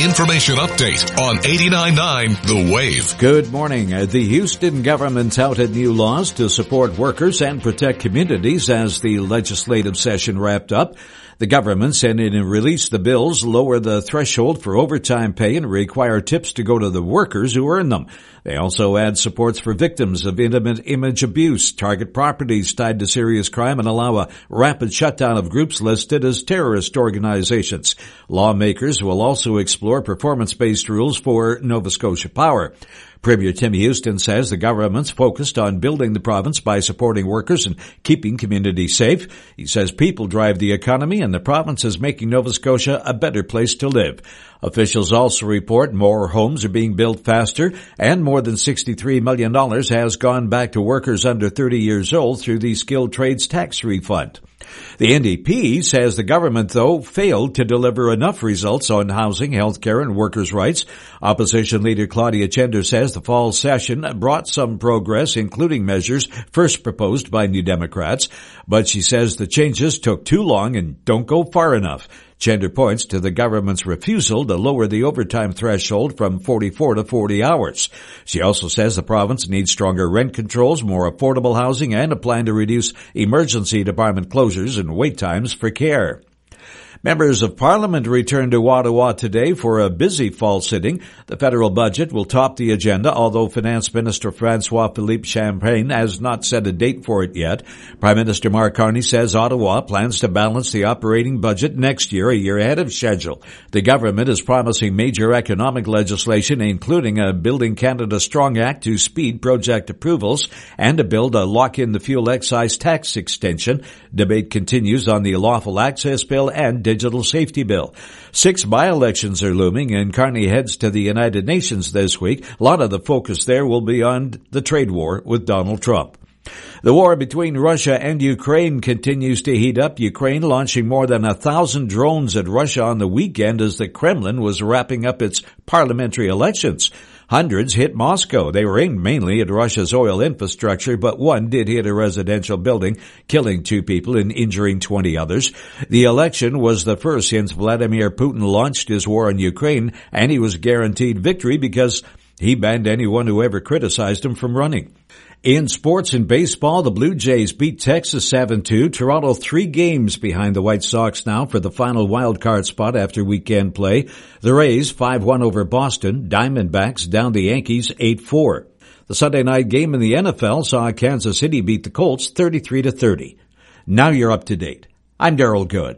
information update on 89.9 The Wave. Good morning. The Houston government touted new laws to support workers and protect communities as the legislative session wrapped up. The government said it released the bills lower the threshold for overtime pay and require tips to go to the workers who earn them. They also add supports for victims of intimate image abuse, target properties tied to serious crime, and allow a rapid shutdown of groups listed as terrorist organizations. Lawmakers will also explore performance-based rules for Nova Scotia Power. Premier Tim Houston says the government's focused on building the province by supporting workers and keeping communities safe. He says people drive the economy and the province is making Nova Scotia a better place to live. Officials also report more homes are being built faster and more than $63 million has gone back to workers under 30 years old through the skilled trades tax refund. The NDP says the government, though, failed to deliver enough results on housing, healthcare, and workers' rights. Opposition leader Claudia Chender says the fall session brought some progress, including measures first proposed by New Democrats, but she says the changes took too long and don't go far enough. Chender points to the government's refusal to lower the overtime threshold from 44 to 40 hours. She also says the province needs stronger rent controls, more affordable housing, and a plan to reduce emergency department closures and wait times for care. Members of Parliament returned to Ottawa today for a busy fall sitting. The federal budget will top the agenda, although Finance Minister François-Philippe Champagne has not set a date for it yet. Prime Minister Mark Carney says Ottawa plans to balance the operating budget next year, a year ahead of schedule. The government is promising major economic legislation, including a Building Canada Strong Act to speed project approvals and to build a lock-in-the-fuel excise tax extension. Debate continues on the Lawful Access Bill and Digital Safety Bill. 6 by-elections are looming, and Carney heads to the United Nations this week. A lot of the focus there will be on the trade war with Donald Trump. The war between Russia and Ukraine continues to heat up, Ukraine launching more than 1,000 drones at Russia on the weekend as the Kremlin was wrapping up its parliamentary elections. Hundreds hit Moscow. They were aimed mainly at Russia's oil infrastructure, but one did hit a residential building, killing 2 people and injuring 20 others. The election was the first since Vladimir Putin launched his war on Ukraine, and he was guaranteed victory because he banned anyone who ever criticized him from running. In sports and baseball, the Blue Jays beat Texas 7-2. Toronto 3 games behind the White Sox now for the final wild-card spot after weekend play. The Rays 5-1 over Boston. Diamondbacks down the Yankees 8-4. The Sunday night game in the NFL saw Kansas City beat the Colts 33-30. Now you're up to date. I'm Darryl Good.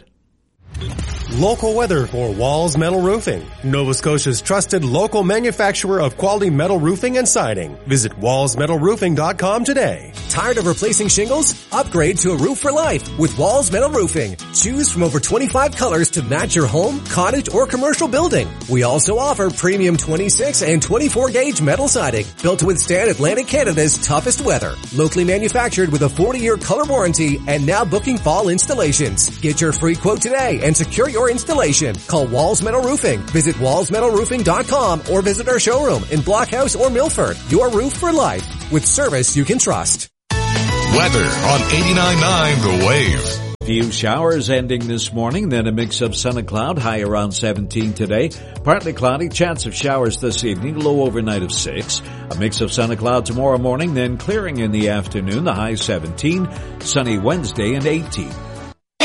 Local weather for Walls Metal Roofing, Nova Scotia's trusted local manufacturer of quality metal roofing and siding. Visit wallsmetalroofing.com today. Tired of replacing shingles? Upgrade to a roof for life with Walls Metal Roofing. Choose from over 25 colors to match your home, cottage, or commercial building. We also offer premium 26 and 24 gauge metal siding built to withstand Atlantic Canada's toughest weather. Locally manufactured with a 40-year color warranty and now booking fall installations. Get your free quote today and secure your installation. Call Walls Metal Roofing. Visit wallsmetalroofing.com or visit our showroom in Blockhouse or Milford. Your roof for life with service you can trust. Weather on 89.9 The Wave. Few showers ending this morning, then a mix of sun and cloud, high around 17 today. Partly cloudy, chance of showers this evening, low overnight of 6. A mix of sun and cloud tomorrow morning, then clearing in the afternoon, the high 17. Sunny Wednesday and 18.